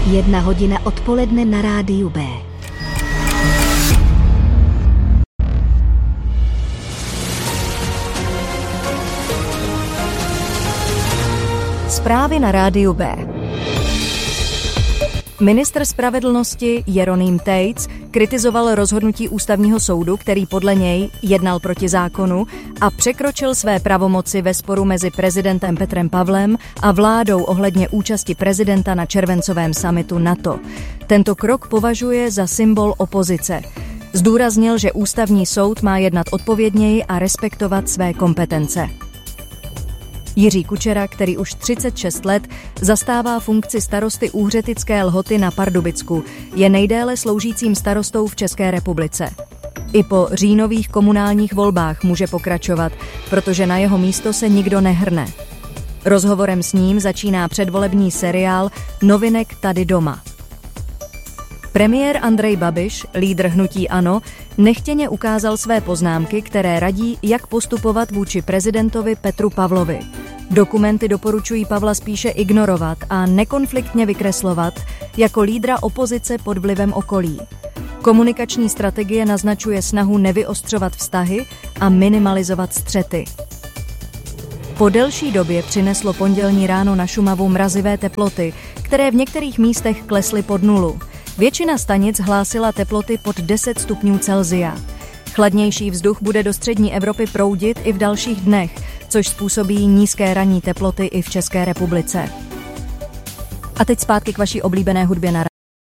1:00 odpoledne na rádiu B. Zprávy na rádiu B. Ministr spravedlnosti Jeroným Tejc kritizoval rozhodnutí ústavního soudu, který podle něj jednal proti zákonu a překročil své pravomoci ve sporu mezi prezidentem Petrem Pavlem a vládou ohledně účasti prezidenta na červencovém summitu NATO. Tento krok považuje za symbol opozice. Zdůraznil, že ústavní soud má jednat odpovědněji a respektovat své kompetence. Jiří Kučera, který už 36 let zastává funkci starosty Úhřetické Lhoty na Pardubicku, je nejdéle sloužícím starostou v České republice. I po říjnových komunálních volbách může pokračovat, protože na jeho místo se nikdo nehrne. Rozhovorem s ním začíná předvolební seriál Novinek tady doma. Premiér Andrej Babiš, lídr hnutí ANO, nechtěně ukázal své poznámky, které radí, jak postupovat vůči prezidentovi Petru Pavlovi. Dokumenty doporučují Pavla spíše ignorovat a nekonfliktně vykreslovat jako lídra opozice pod vlivem okolí. Komunikační strategie naznačuje snahu nevyostřovat vztahy a minimalizovat střety. Po delší době přineslo pondělní ráno na Šumavu mrazivé teploty, které v některých místech klesly pod nulu. Většina stanic hlásila teploty pod 10 stupňů Celsia. Chladnější vzduch bude do střední Evropy proudit i v dalších dnech, což způsobí nízké ranní teploty i v České republice. A teď zpátky k vaší oblíbené hudbě na